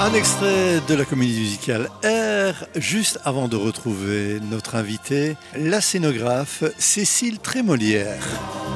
Un extrait de la comédie musicale R, juste avant de retrouver notre invitée, la scénographe Cécile Trémolière.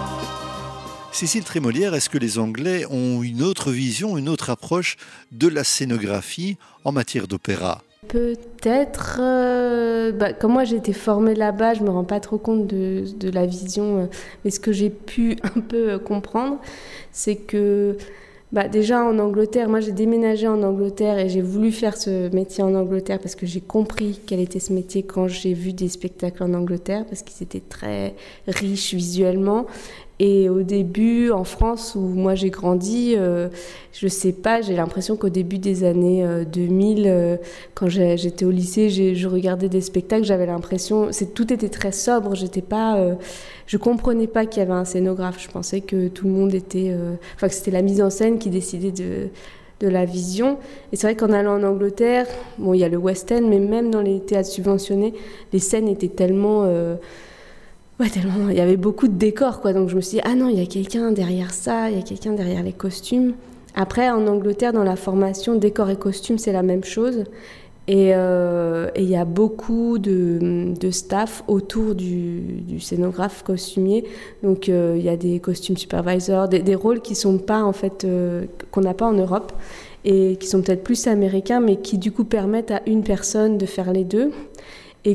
Cécile Trémolière, est-ce que les Anglais ont une autre vision, une autre approche de la scénographie en matière d'opéra ? Peut-être, comme moi j'ai été formée là-bas, je me rends pas trop compte de la vision, mais ce que j'ai pu un peu comprendre, c'est que déjà en Angleterre, moi j'ai déménagé en Angleterre et j'ai voulu faire ce métier en Angleterre parce que j'ai compris quel était ce métier quand j'ai vu des spectacles en Angleterre, parce qu'ils étaient très riches visuellement. Et au début, en France, où moi j'ai grandi, je sais pas, j'ai l'impression qu'au début des années 2000, quand j'étais au lycée, je regardais des spectacles, j'avais l'impression, tout était très sobre, je comprenais pas qu'il y avait un scénographe, je pensais que tout le monde était, que c'était la mise en scène qui décidait de la vision. Et c'est vrai qu'en allant en Angleterre, bon, il y a le West End, mais même dans les théâtres subventionnés, les scènes étaient tellement... tellement, il y avait beaucoup de décors, quoi. Donc je me suis dit, ah non, il y a quelqu'un derrière ça, il y a quelqu'un derrière les costumes. Après, en Angleterre, dans la formation, décors et costumes, c'est la même chose. Et il y a beaucoup de staff autour du scénographe costumier. Donc il y a des costumes supervisors, des rôles qui sont pas, en fait, qu'on n'a pas en Europe et qui sont peut-être plus américains, mais qui du coup permettent à une personne de faire les deux. Et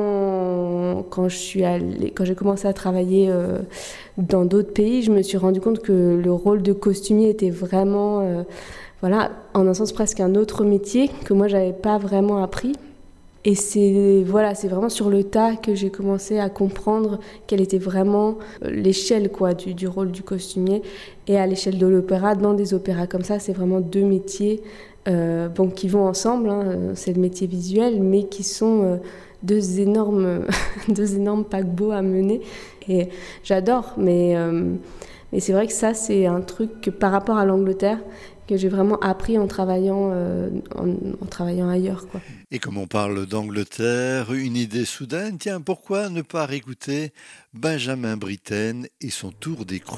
quand j'ai commencé à travailler dans d'autres pays, je me suis rendu compte que le rôle de costumier était vraiment, en un sens presque un autre métier que moi j'avais pas vraiment appris. Et c'est vraiment sur le tas que j'ai commencé à comprendre quelle était vraiment l'échelle, quoi, du rôle du costumier. Et à l'échelle de l'opéra, dans des opéras comme ça, c'est vraiment deux métiers qui vont ensemble. C'est le métier visuel, mais qui sont deux énormes paquebots à mener. Et j'adore, mais c'est vrai que ça, c'est un truc que, par rapport à l'Angleterre, que j'ai vraiment appris en travaillant ailleurs, quoi. Et comme on parle d'Angleterre, une idée soudaine, tiens, pourquoi ne pas réécouter Benjamin Britten et son tour d'écrou ?